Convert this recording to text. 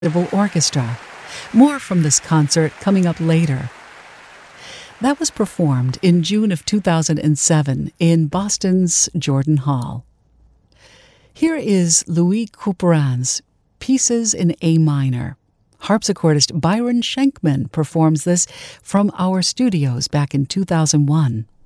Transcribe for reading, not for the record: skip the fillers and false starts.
Orchestra. More from this concert coming up later. That was performed in June of 2007 in Boston's Jordan Hall. Here is Louis Couperin's Pieces in A Minor. Harpsichordist Byron Schenkman performs this from our studios back in 2001.